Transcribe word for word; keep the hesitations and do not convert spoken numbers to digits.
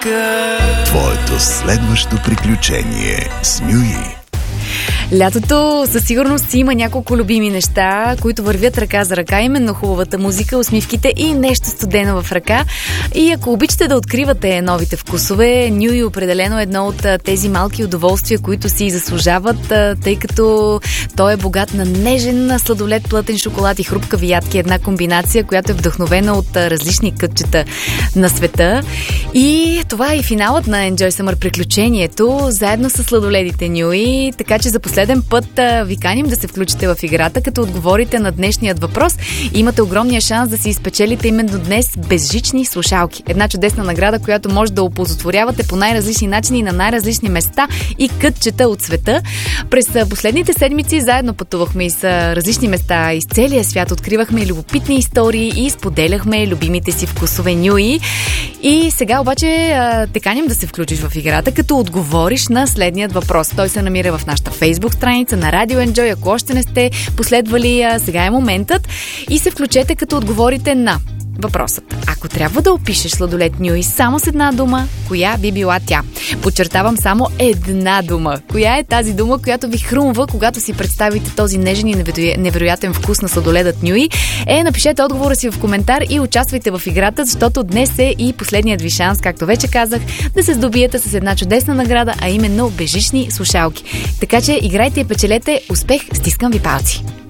Твоето следващо приключение с Нюи. Лятото със сигурност си има няколко любими неща, които вървят ръка за ръка, именно хубавата музика, усмивките и нещо студено в ръка. И ако обичате да откривате новите вкусове, Нюи определено е едно от тези малки удоволствия, които си заслужават, тъй като той е богат на нежен сладолед, плътен шоколад и хрупкави ядки. Една комбинация, която е вдъхновена от различни кътчета на света. И това е и финалът на Enjoy Summer приключението, заедно с сладоледите Нюи, така че за последен път а, ви каним да се включите в играта, като отговорите на днешният въпрос. Имате огромния шанс да си изпечелите именно днес безжични слушалки. Една чудесна награда, която може да оползотворявате по най-различни начини на най-различни места и кътчета от света. През последните седмици заедно пътувахме из различни места из целия свят, откривахме любопитни истории и споделяхме любимите си вкусове Нюи. И сега обаче а, те каним да се включиш в играта, като отговориш на следният въпрос. Той се намира в нашата Facebook страница на Радио Enjoy. Ако още не сте последвали, сега е моментът. И се включете, като отговорите на въпросът. Ако трябва да опишеш сладолед Нюи само с една дума, коя би била тя? Подчертавам, само една дума. Коя е тази дума, която ви хрумва, когато си представите този нежен и невероятен вкус на сладоледът Нюи? Е, напишете отговора си в коментар и участвайте в играта, защото днес е и последният ви шанс, както вече казах, да се здобиете с една чудесна награда, а именно безжични слушалки. Така че играйте и печелете. Успех, стискам ви палци!